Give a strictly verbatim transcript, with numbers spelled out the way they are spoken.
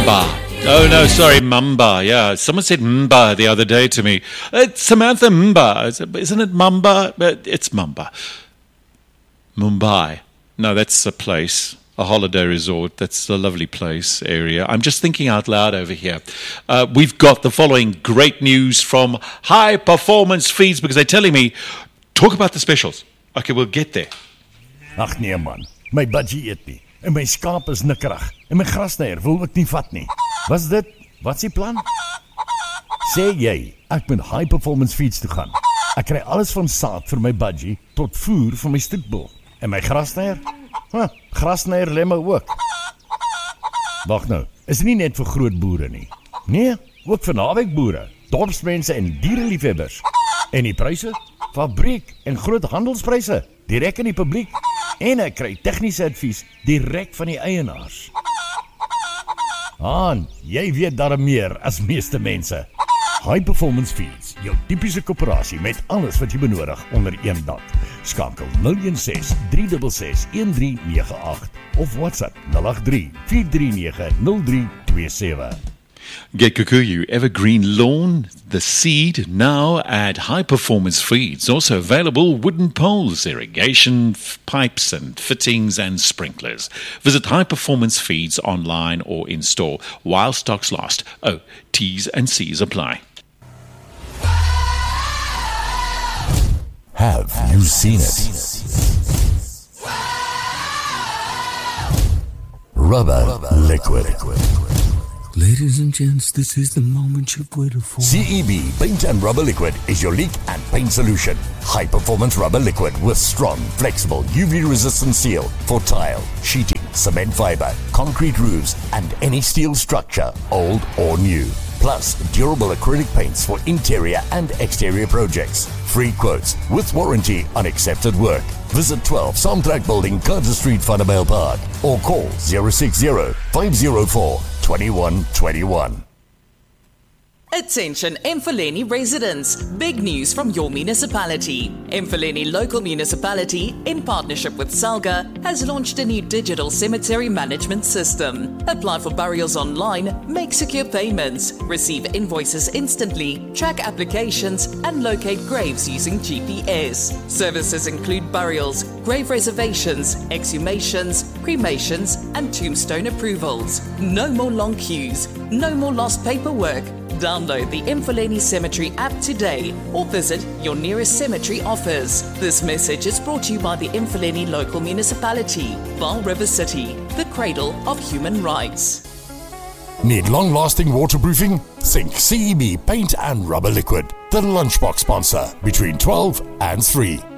Mamba. Oh, no, sorry, Mamba. Yeah, someone said Mba the other day to me. It's Samantha Mba. Isn't it Mamba? It's Mamba. Mumbai. No, that's a place, a holiday resort. That's a lovely place, area. I'm just thinking out loud over here. Uh, we've got the following great news from High Performance Feeds because they're telling me, talk about the specials. Okay, we'll get there. Ag nee man, my budgie eet nie. En my skaap is nikkerig. En my grasnyer wil ek nie vat nie. Wat is dit? Wat is die plan? Sê jy, ek moet High Performance Feeds toe gaan. Ek kry alles van saad vir my budgie tot voer vir my stoetbul. En my grasnyer? Huh, grasnyer lê my ook. Wag nou, is nie net vir groot boere nie. Nee, ook vir naweekboere, dorpsmense en diereliefhebbers. En die pryse? Fabriek en groot handelspryse, direk aan die publiek. En ek kry tegniese advies direk van die eienaars. Aan, jy weet daarom meer as meeste mense. High Performance Feeds, jou typiese koöperasie met alles wat jy benodig onder een dak. Skakel nul een ses drie ses ses een drie nege agt of WhatsApp nul agt drie vier drie nege nul drie twee sewe. Get Kikuyu Evergreen Lawn, the seed, now at High Performance Feeds. Also available wooden poles, irrigation f- pipes and fittings and sprinklers. Visit High Performance Feeds online or in store while stocks last. Oh, T's and C's apply. Have you seen it? Rubber liquid. Ladies and gents, this is the moment you've waited for. C E B Paint and Rubber Liquid is your leak and paint solution. High performance rubber liquid with strong, flexible, U V-resistant seal for tile, sheeting, cement fiber, concrete roofs, and any steel structure, old or new. Plus, durable acrylic paints for interior and exterior projects. Free quotes with warranty on accepted work. Visit twelve Samtrack Building, Carter Street, Vanderbilt Park, or call zero six zero five zero four two one two one. Attention Mfuleni residents, big news from your municipality. Mfuleni Local Municipality, in partnership with Salga, has launched a new digital cemetery management system. Apply for burials online, make secure payments, receive invoices instantly, track applications, and locate graves using G P S. Services include burials, grave reservations, exhumations, cremations, and tombstone approvals. No more long queues, no more lost paperwork. Download the Mfuleni Cemetery app today or visit your nearest cemetery office. This message is brought to you by the Mfuleni Local Municipality, Vaal River City, the cradle of human rights. Need long-lasting waterproofing? Think C E B Paint and Rubber Liquid, the lunchbox sponsor between twelve and three.